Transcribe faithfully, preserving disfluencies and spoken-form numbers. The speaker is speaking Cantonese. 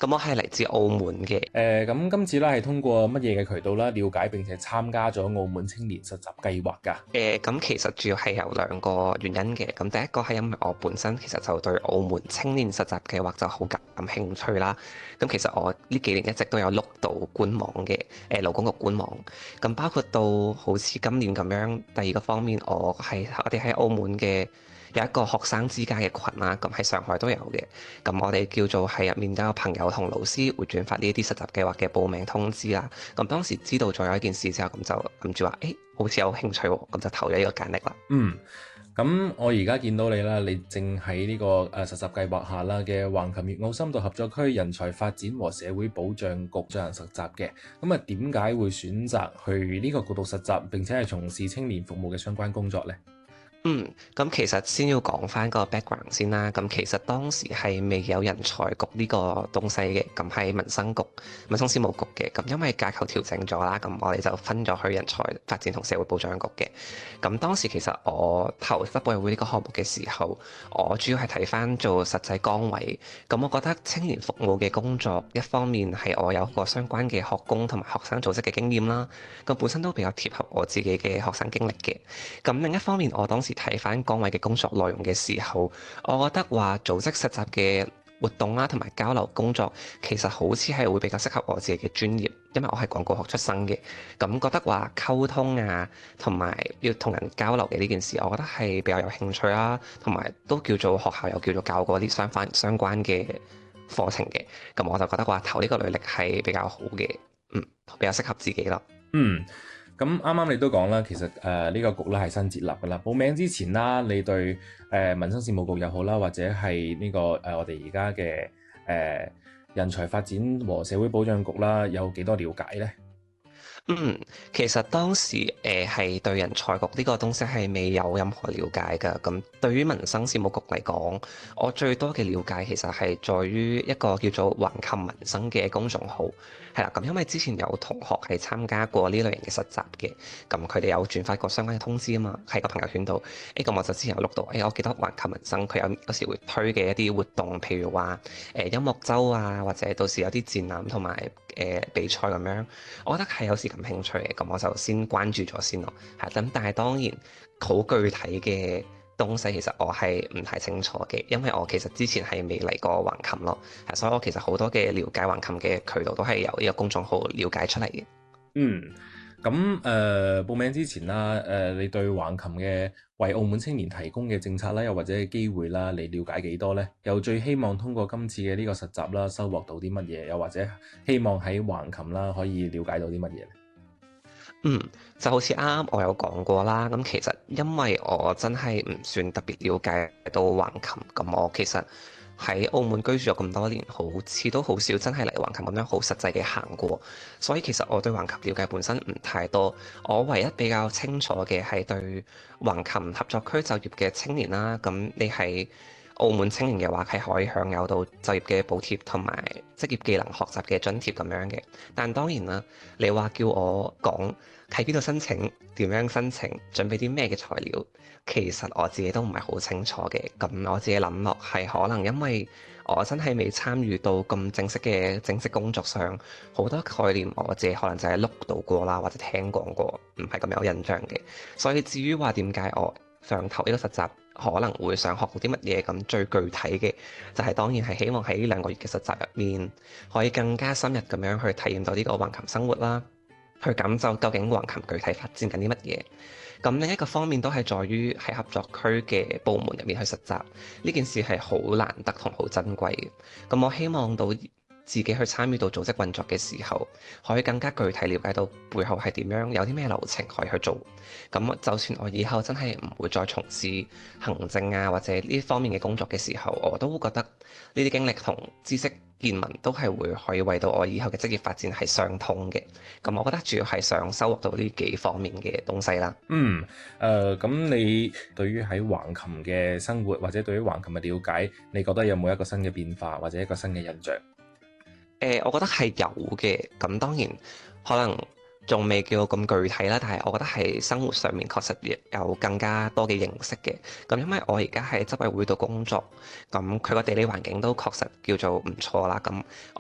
咁我係嚟自澳門嘅。 誒咁今次咧係通過乜嘢嘅渠道啦，了解並且參加咗澳門青年實習計劃㗎？ 誒咁其實主要係有兩個原因嘅。咁第一個係因為我本身其實就對澳門青年實習計劃就好感興趣啦。咁其實我呢幾年一直都有碌到官網嘅，誒勞工局官網。咁包括到好似今年咁樣，第二個方面我係我哋喺澳門嘅有一個學生之家嘅群啦。咁喺上海都有嘅。咁我哋叫做係入面都有朋友同老師會轉發呢一啲實習計劃嘅報名通知啦。咁當時知道咗有一件事之後，咁就諗住話，誒、好似有興趣喎，咁就投咗呢個簡歷啦。 嗯，咁我而家見到你啦，你正喺呢個誒實習計劃下啦嘅橫琴粵澳深度合作區人才發展和社會保障局進行實習嘅。咁啊，點解會選擇去呢個局度實習，並且係從事青年服務嘅相關工作呢？ 嗯，咁其實先要講翻個 background 先啦。咁其實當時係未有人才局呢個東西嘅，咁係民生局、民生事務局嘅。咁因為架構調整咗啦，咁我哋就分咗去人才發展同社會保障局嘅。咁當時其實我投執委會呢個項目嘅時候，我主要係睇翻做實際崗位。咁我覺得青年服務嘅工作，一方面係我有個相關嘅學工同埋學生組織嘅經驗啦，咁本身都比較貼合我自己嘅學生經歷嘅。咁另一方面，我當時睇翻崗位嘅工作內容嘅時候，我覺得話組織實習嘅活動啦，同埋交流工作，其實好似係會比較適合我自己嘅專業，因為我係廣告學出身嘅。咁覺得話溝通啊，同埋要同人交流嘅呢件事，我覺得係比較有興趣啦，同埋都叫做學校有叫做教過啲相關相關嘅課程嘅。咁我就覺得話投呢個履歷係比較好嘅，嗯，比較適合自己咯。 嗯。咁啱啱你都講啦，其實誒呢、呃這個局咧係新設立㗎啦。報名之前啦，你對誒、呃、民生事務局又好啦，或者係呢、這個誒、呃、我哋而家嘅誒人才發展和社會保障局啦，有幾多了解呢？ 嗯，其實當時誒係、呃、對人才局呢個東西係未有任何了解㗎。咁對於民生事務局嚟講，我最多嘅了解其實係在於一個叫做橫琴民生嘅公眾號。係啦，咁因為之前有同學係參加過呢類型嘅實習嘅，咁佢哋有轉發過相關嘅通知啊嘛，喺個朋友圈度。誒，咁我就之前有錄到，誒，我記得橫琴民生佢有有時會推嘅一啲活動，譬如話誒音樂周啊，或者到時有啲展覽同埋誒比賽咁樣，我覺得係有時感興趣嘅，咁我就先關注咗先咯。係咁，但係當然好具體嘅東西其實我係唔太清楚嘅，因為我其實之前係未嚟過橫琴咯，係，所以我其實好多嘅了解橫琴嘅渠道都係由呢個公眾號了解出嚟嘅。 嗯，咁誒、呃、報名之前啦，誒、呃、你對橫琴嘅為澳門青年提供嘅政策啦，又或者係機會啦，你了解幾多呢？又最希望通過今次嘅呢個實習啦，收穫到啲乜嘢？又或者希望喺橫琴啦可以了解到啲乜嘢咧？ 嗯，就好似啱啱我有講過啦，咁其實因為我真係唔算特別了解到橫琴，咁我其實喺澳門居住咗咁多年，好似都好少真係嚟橫琴咁樣好實際嘅行過，所以其實我對橫琴了解本身唔太多。我唯一比較清楚嘅係對橫琴合作區就業嘅青年啦，咁你係澳門青年嘅話，係可以享有到就業嘅補貼同埋職業技能學習嘅津貼咁樣嘅。但當然啦，你話叫我講喺邊度申請、點樣申請、準備啲咩嘅材料，其實我自己都唔係好清楚嘅。咁我自己諗落係可能因為我真係未參與到咁正式嘅正式工作上，好多概念我自己可能就係碌到過啦，或者聽講過，唔係咁有印象嘅。所以至於話點解我上頭呢個實習可能會想學到啲乜嘢，咁最具體嘅就係當然係希望喺呢兩個月嘅實習入面，可以更加深入咁樣去體驗到呢個橫琴生活啦，去感受究竟橫琴具體發展緊啲乜嘢。咁另一個方面都係在於喺合作區嘅部門入面去實習，呢件事係好難得同好珍貴嘅。咁我希望到自己去參與到組織運作嘅時候，可以更加具體了解到背後係點樣，有啲咩流程可以去做。咁就算我以後真係唔會再從事行政啊或者呢方面嘅工作嘅時候，我都會覺得呢啲經歷同知識見聞都係會可以為到我以後嘅職業發展係相通嘅。咁我覺得主要係想收穫到呢幾方面嘅東西啦。 嗯，誒、呃、咁你對於喺橫琴嘅生活或者對於橫琴嘅了解，你覺得有冇一個新嘅變化或者一個新嘅印象？ 誒、呃，我覺得係有嘅。咁當然可能仲未叫咁具體啦，但係我覺得係生活上面確實有更加多嘅認識嘅。咁因為我而家喺執委會度工作，咁佢個地理環境都確實叫做唔錯啦。咁